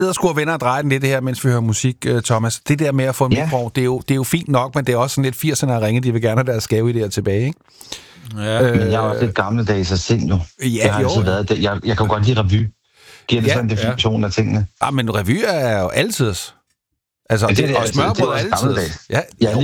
Jeg skulle vende og dreje den lidt her, mens vi hører musik, Thomas. Det der med at få en mikro, det er jo fint nok, men det er også sådan lidt 80'erne at ringe. De vil gerne have deres skæve idéer tilbage, ikke? Ja. Men jeg er også lidt gammeldags og sind jo. Ja, det har altid været det. Jeg kan godt lide revy. Giver det sådan en definition af tingene? Ja, men revy er jo altid. Altså, det og smørbrød er altid. Ja,